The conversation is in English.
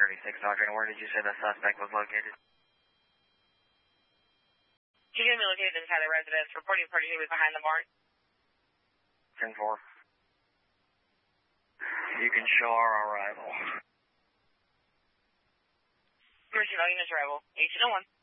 36, Audrey. Where did you say the suspect was located? He's going to be located inside the residence. Reporting party he was behind the barn. 10-4. You can show our arrival. Commercial units arrival. 1801.